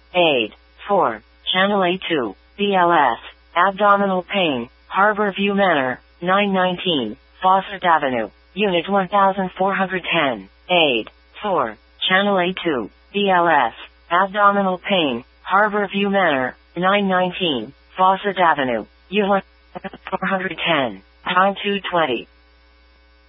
Aid. 4. Channel A2, BLS. Abdominal pain, Harborview Manor, 919, Fawcett Avenue, Unit 1410. Aid. 4. Channel A2, BLS. Abdominal pain, Harborview Manor, 919, Fawcett Avenue, Unit 410. Time 2:20.